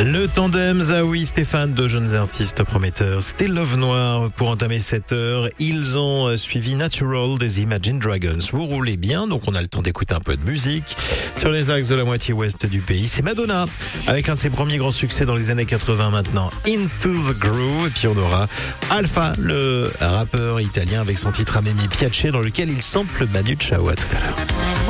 Le tandem Zaoui Stéphane, deux jeunes artistes prometteurs. C'était Love Noir pour entamer cette heure. Ils ont suivi Natural des Imagine Dragons. Vous roulez bien, donc on a le temps d'écouter un peu de musique. Sur les axes de la moitié ouest du pays, c'est Madonna, avec un de ses premiers grands succès dans les années 80 maintenant, Into the Groove. Et puis on aura Alpha, le rappeur italien, avec son titre Amemi Piace, dans lequel il sample Manu Chao. À tout à l'heure.